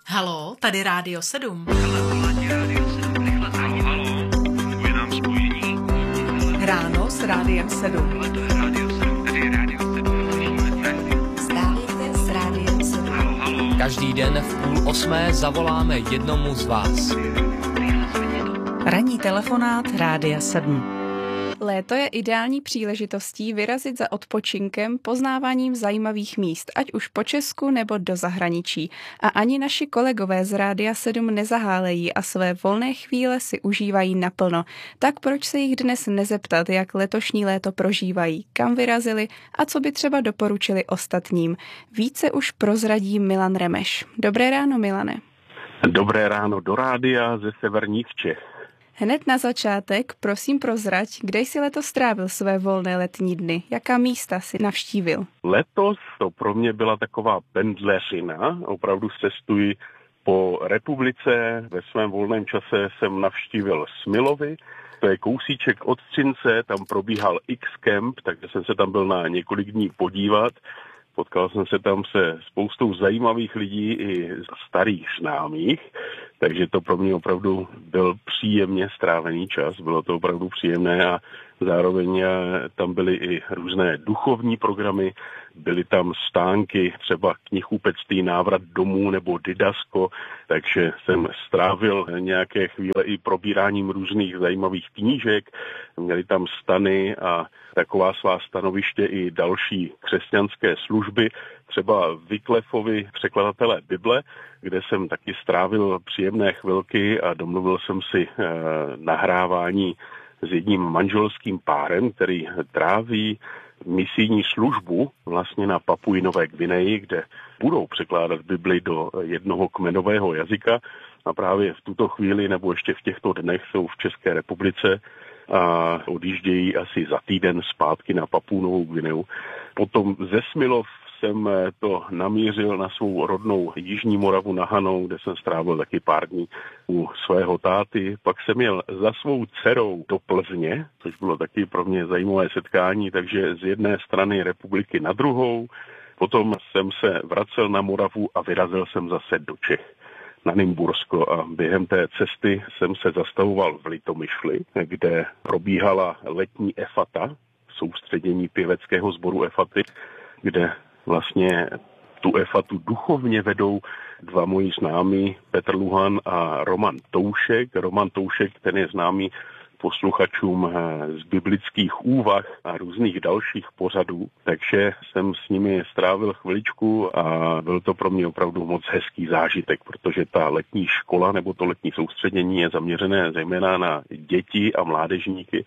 Halo, tady Rádio 7. Ráno s Rádiem 7. Vstávejte s Rádiem 7. Každý den v 7:30 zavoláme jednomu z vás. Ranní telefonát Rádia 7. Léto je ideální příležitostí vyrazit za odpočinkem, poznáváním zajímavých míst, ať už po Česku nebo do zahraničí. A ani naši kolegové z Rádia 7 nezahálejí a své volné chvíle si užívají naplno. Tak proč se jich dnes nezeptat, jak letošní léto prožívají, kam vyrazili a co by třeba doporučili ostatním. Více už prozradí Milan Remeš. Dobré ráno, Milane. Dobré ráno do rádia ze severních Čech. Hned na začátek, prosím prozrať, kde jsi letos strávil své volné letní dny? Jaká místa si navštívil? Letos to pro mě byla taková pendleřina. Opravdu cestuji po republice. Ve svém volném čase jsem navštívil Smilovy. To je kousíček od Třince, tam probíhal X-Camp, takže jsem se tam byl na několik dní podívat. Potkal jsem se tam se spoustou zajímavých lidí i starých známých, takže to pro mě opravdu byl příjemně strávený čas, bylo to opravdu příjemné a zároveň tam byly i různé duchovní programy, byly tam stánky, třeba knihkupectví, návrat domů nebo Didasko, takže jsem strávil nějaké chvíle i probíráním různých zajímavých knížek, měli tam stany a taková svá stanoviště i další křesťanské služby, třeba Wyclifovi překladatelé Bible, kde jsem taky strávil příjemné chvilky a domluvil jsem si nahrávání s jedním manželským párem, který tráví misijní službu vlastně na Papui Nové Gvineji, kde budou překládat Bibli do jednoho kmenového jazyka a právě v tuto chvíli nebo ještě v těchto dnech jsou v České republice a odjíždějí asi za týden zpátky na Papui Novou Gvineu. Potom ze Smilov jsem to namířil na svou rodnou Jižní Moravu na Hanou, kde jsem strávil taky pár dní u svého táty. Pak jsem jel za svou dcerou do Plzně, což bylo taky pro mě zajímavé setkání, takže z jedné strany republiky na druhou. Potom jsem se vracel na Moravu a vyrazil jsem zase do Čech na Nymbursko a během té cesty jsem se zastavoval v Litomyšli, kde probíhala letní efata, soustředění pěveckého sboru efaty, kde vlastně tu efatu duchovně vedou dva moji známí, Petr Luhan a Roman Toušek. Roman Toušek, ten je známý posluchačům z biblických úvah a různých dalších pořadů, takže jsem s nimi strávil chviličku a byl to pro mě opravdu moc hezký zážitek, protože ta letní škola nebo to letní soustředění je zaměřené zejména na děti a mládežníky.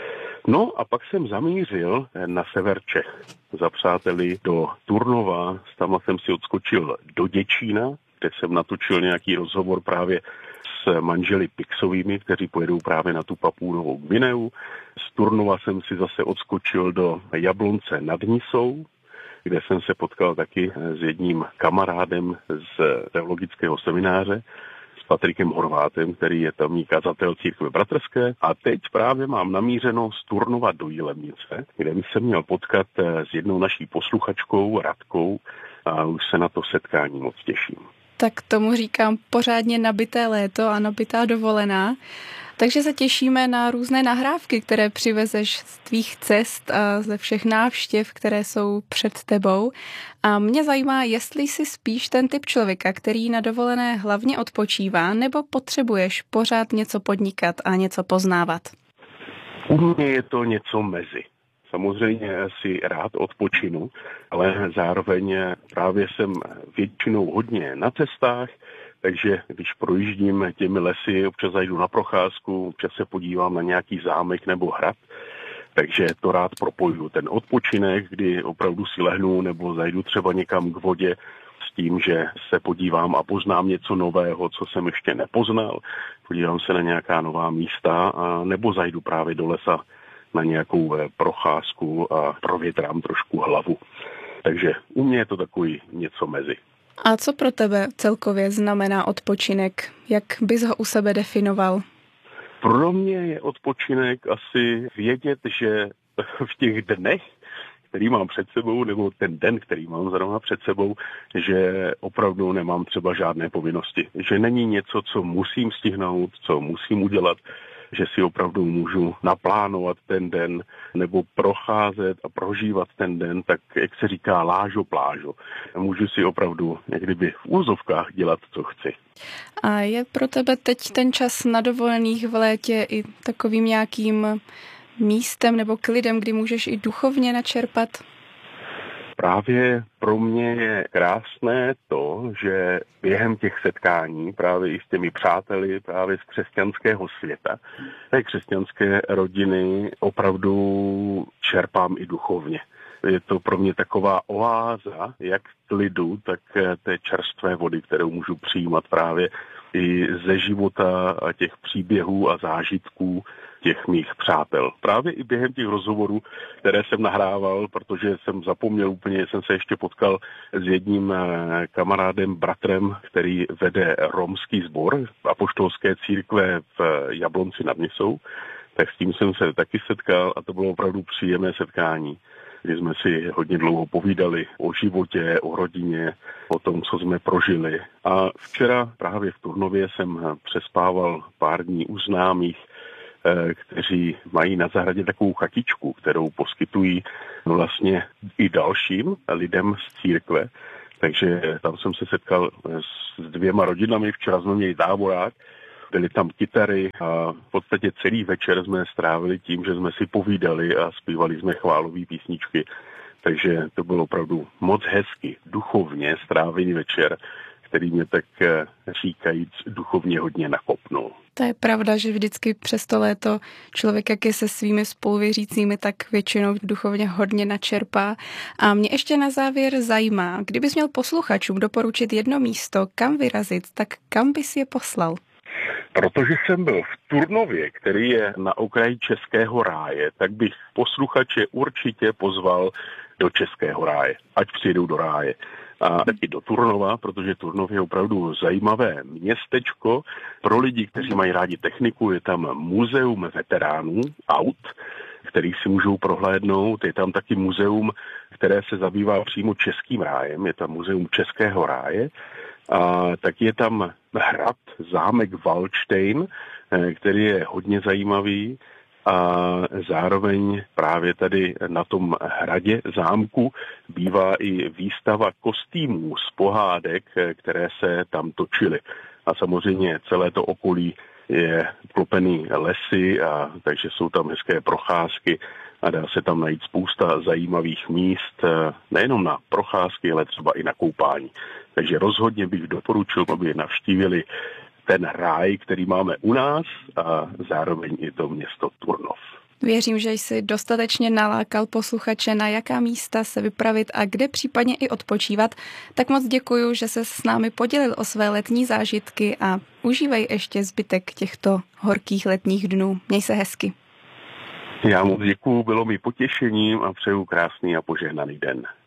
No a pak jsem zamířil na sever Čech za přáteli do Turnova, tam jsem si odskočil do Děčína, kde jsem natočil nějaký rozhovor právě s manželi Pixovými, kteří pojedou právě na tu Papui Novou Gvineu. Z Turnova jsem si zase odskočil do Jablonce nad Nisou, kde jsem se potkal taky s jedním kamarádem z teologického semináře, s Patrikem Horvátem, který je tamní kazatel církve bratrské. A teď právě mám namířeno z Turnova do Jilemnice, kde bych se měl potkat s jednou naší posluchačkou Radkou a už se na to setkání moc těším. Tak tomu říkám pořádně nabité léto a nabitá dovolená. Takže se těšíme na různé nahrávky, které přivezeš z tvých cest a ze všech návštěv, které jsou před tebou. A mě zajímá, jestli jsi spíš ten typ člověka, který na dovolené hlavně odpočívá, nebo potřebuješ pořád něco podnikat a něco poznávat? U mě je to něco mezi. Samozřejmě si rád odpočinu, ale zároveň právě jsem většinou hodně na cestách, takže když projíždím těmi lesy, občas zajdu na procházku, občas se podívám na nějaký zámek nebo hrad, takže to rád propojuju. Ten odpočinek, kdy opravdu si lehnu nebo zajdu třeba někam k vodě s tím, že se podívám a poznám něco nového, co jsem ještě nepoznal. Podívám se na nějaká nová místa a nebo zajdu právě do lesa na nějakou procházku a provětrám trošku hlavu. Takže u mě je to takový něco mezi. A co pro tebe celkově znamená odpočinek? Jak bys ho u sebe definoval? Pro mě je odpočinek asi vědět, že v těch dnech, který mám před sebou, nebo ten den, který mám zrovna před sebou, že opravdu nemám třeba žádné povinnosti. Že není něco, co musím stihnout, co musím udělat, že si opravdu můžu naplánovat ten den nebo procházet a prožívat ten den, tak jak se říká lážo plážo. Můžu si opravdu někdyby v úzovkách dělat, co chci. A je pro tebe teď ten čas na dovolených v létě i takovým nějakým místem nebo klidem, kdy můžeš i duchovně načerpat? Právě pro mě je krásné to, že během těch setkání právě i s těmi přáteli právě z křesťanského světa, té křesťanské rodiny opravdu čerpám i duchovně. Je to pro mě taková oáza, jak klidu, tak té čerstvé vody, kterou můžu přijímat právě i ze života a těch příběhů a zážitků těch mých přátel. Právě i během těch rozhovorů, které jsem nahrával, protože jsem zapomněl úplně, jsem se ještě potkal s jedním kamarádem, bratrem, který vede romský sbor apoštolské církve v Jablonci nad Nisou, tak s tím jsem se taky setkal a to bylo opravdu příjemné setkání, kdy jsme si hodně dlouho povídali o životě, o rodině, o tom, co jsme prožili. A včera právě v Turnově jsem přespával pár dní u známých, kteří mají na zahradě takovou chatičku, kterou poskytují vlastně i dalším lidem z církve. Takže tam jsem se setkal s 2 rodinami, včera jsme měli táborák, byly tam kytary a v podstatě celý večer jsme strávili tím, že jsme si povídali a zpívali jsme chválové písničky. Takže to bylo opravdu moc hezky, duchovně strávený večer, který mě tak říkajíc duchovně hodně nakopnul. To je pravda, že vždycky přes to léto člověk, jak je se svými spoluvěřícími, tak většinou duchovně hodně načerpá. A mě ještě na závěr zajímá, kdybys měl posluchačům doporučit jedno místo, kam vyrazit, tak kam bys je poslal? Protože jsem byl v Turnově, který je na okraji Českého ráje, tak bych posluchače určitě pozval do Českého ráje, ať přijedou do ráje. A taky do Turnova, protože Turnov je opravdu zajímavé městečko. Pro lidi, kteří mají rádi techniku, je tam muzeum veteránů aut, který si můžou prohlédnout. Je tam taky muzeum, které se zabývá přímo Českým rájem, je tam muzeum Českého ráje. A taky je tam hrad, zámek Valdštejn, který je hodně zajímavý. A zároveň právě tady na tom hradě zámku bývá i výstava kostýmů z pohádek, které se tam točily. A samozřejmě celé to okolí je klopený lesy, a takže jsou tam hezké procházky a dá se tam najít spousta zajímavých míst, nejenom na procházky, ale třeba i na koupání. Takže rozhodně bych doporučil, aby navštívili ten ráj, který máme u nás a zároveň i to město Turnov. Věřím, že jsi dostatečně nalákal posluchače, na jaká místa se vypravit a kde případně i odpočívat. Tak moc děkuju, že se s námi podělil o své letní zážitky a užívej ještě zbytek těchto horkých letních dnů. Měj se hezky. Já moc děkuju, bylo mi potěšením a přeju krásný a požehnaný den.